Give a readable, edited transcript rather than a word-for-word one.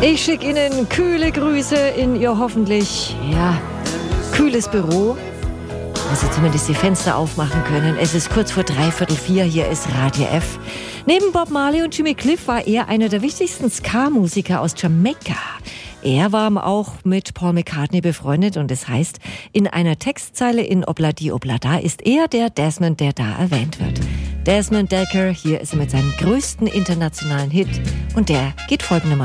Ich schicke Ihnen kühle Grüße in Ihr hoffentlich, kühles Büro. Also zumindest die Fenster aufmachen können. Es ist kurz vor 3:45, hier ist Radio F. Neben Bob Marley und Jimmy Cliff war er einer der wichtigsten Ska-Musiker aus Jamaika. Er war auch mit Paul McCartney befreundet und es heißt, in einer Textzeile in Obladi Oblada ist er der Desmond, der da erwähnt wird. Desmond Dekker, hier ist er mit seinem größten internationalen Hit und der geht folgendermaßen.